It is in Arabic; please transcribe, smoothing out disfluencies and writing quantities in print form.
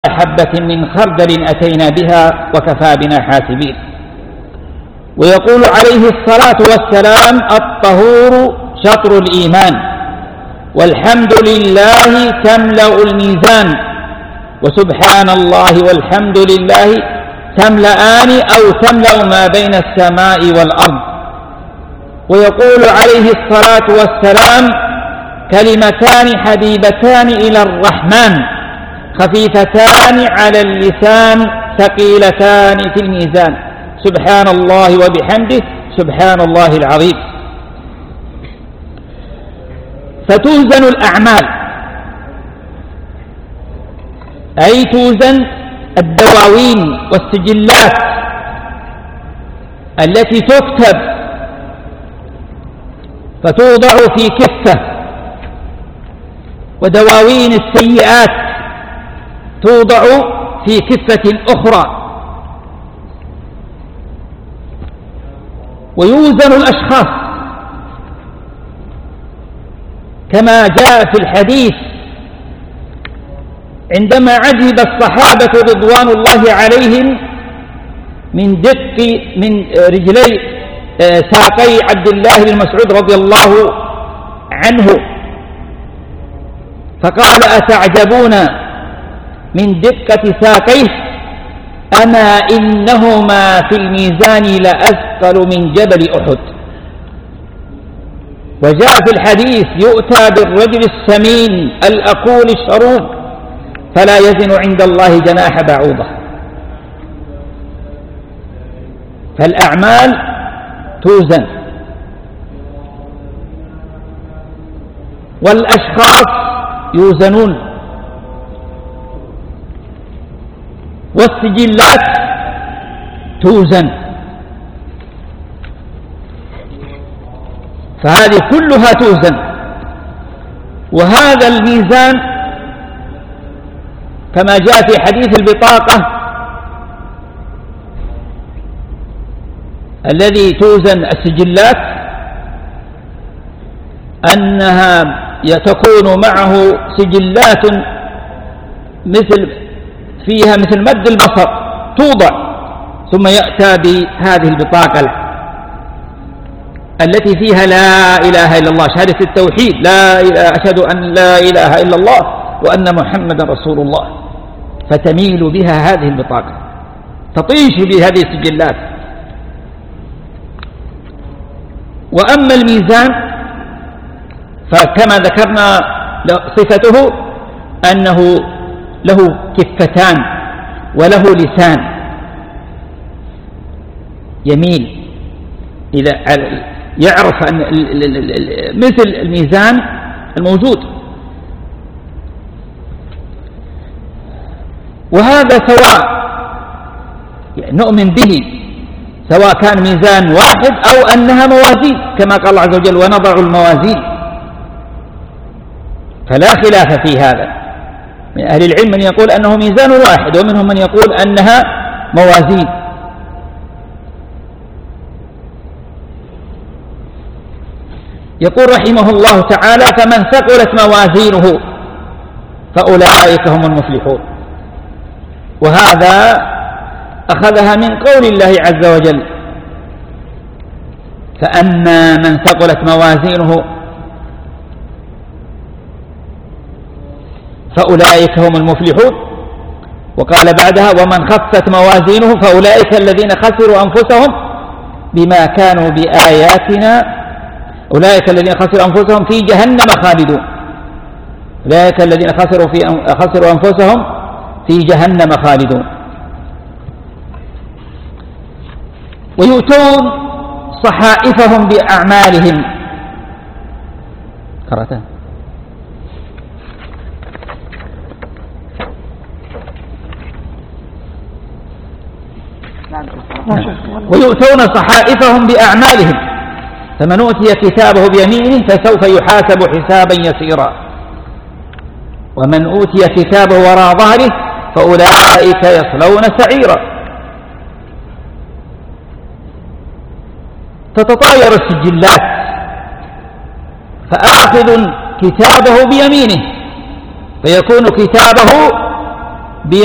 حبة من خردل أتينا بها وكفى بنا حاسبين. ويقول عليه الصلاة والسلام: الطهور شطر الإيمان، والحمد لله تملأ الميزان، وسبحان الله والحمد لله تملأان أو تملأ ما بين السماء والأرض. ويقول عليه الصلاة والسلام: كلمتان حبيبتان إلى الرحمن خفيفتان على اللسان ثقيلتان في الميزان، سبحان الله وبحمده سبحان الله العظيم. فتوزن الأعمال، أي توزن الدواوين والسجلات التي تكتب، فتوضع في كفة، ودواوين السيئات توضع في كفة أخرى. ويوزن الأشخاص كما جاء في الحديث عندما عجب الصحابة رضوان الله عليهم من دق من رجلي ساقي عبد الله بن مسعود رضي الله عنه، فقال: أتعجبون من دقة ساقيه؟ أما إنهما في الميزان لأثقل من جبل أحد. وجاء في الحديث: يؤتى بالرجل السمين الأقول الشروب فلا يزن عند الله جناح بعوضة. فالأعمال توزن، والأشخاص يوزنون، والسجلات توزن. فهذه كلها توزن. وهذا الميزان كما جاء في حديث البطاقة الذي توزن السجلات أنها تكون معه سجلات فيها مثل مد البصر توضع، ثم يأتى بهذه البطاقة التي فيها لا إله إلا الله، شهادة التوحيد، أشهد أن لا إله إلا الله وأن محمدا رسول الله، فتميل بها هذه البطاقة، تطيش بهذه السجلات. وأما الميزان فكما ذكرنا صفته أنه له كفتان وله لسان يميل، إذا يعرف أن مثل الميزان الموجود. وهذا سواء يعني نؤمن به، سواء كان ميزان واحد أو أنها موازين، كما قال الله عز وجل: ونضع الموازين. فلا خلاف في هذا، من أهل العلم من يقول أنه ميزان واحد، ومنهم من يقول أنها موازين. يقول رحمه الله تعالى: فمن ثقلت موازينه فأولئك هم المفلحون. وهذا أخذها من قول الله عز وجل: فأما من ثقلت موازينه فأولئك هم المفلحون. وقال بعدها: ومن خفت موازينه فأولئك الذين خسروا أنفسهم بما كانوا بآياتنا، أولئك الذين خسروا أنفسهم في جهنم خالدون. أولئك الذين خسروا أنفسهم في جهنم خالدون. ويؤتون صحائفهم بأعمالهم. قرأتها؟ ويؤتون صحائفهم بأعمالهم، فمن أوتي كتابه بيمينه فسوف يحاسب حسابا يسيرا، ومن أوتي كتابه وراء ظهره فأولئك يصلون سعيرا. تتطاير السجلات، فآخذ كتابه بيمينه فيكون كتابه